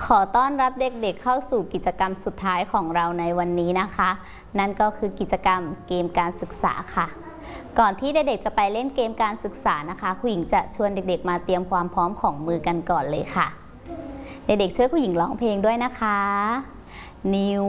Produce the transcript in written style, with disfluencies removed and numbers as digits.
ขอต้อนรับเด็กๆเข้าสู่กิจกรรมสุดท้ายของเราในวันนี้นะคะนั่นก็คือกิจกรรมเกมการศึกษาค่ะก่อนที่เด็กๆจะไปเล่นเกมการศึกษานะคะครูหญิงจะชวนเด็กๆมาเตรียมความพร้อมของมือกันก่อนเลยค่ะเด็กๆช่วยผู้หญิงร้องเพลงด้วยนะคะนิ้ว